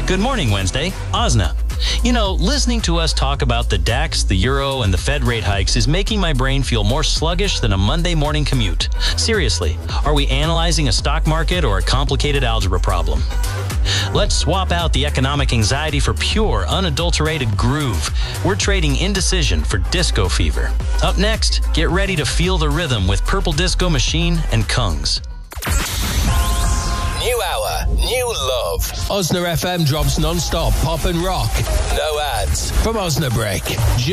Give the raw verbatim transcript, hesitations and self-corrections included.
Good morning, Wednesday. Osna. You know, listening to us talk about the DAX, the Euro, and the Fed rate hikes is making my brain feel more sluggish than a Monday morning commute. Seriously, are we analyzing a stock market or a complicated algebra problem? Let's swap out the economic anxiety for pure, unadulterated groove. We're trading indecision for disco fever. Up next, get ready to feel the rhythm with Purple Disco Machine and Kungs. New hour, new love. Osna F M drops non-stop pop and rock. No ads from Osnabrick.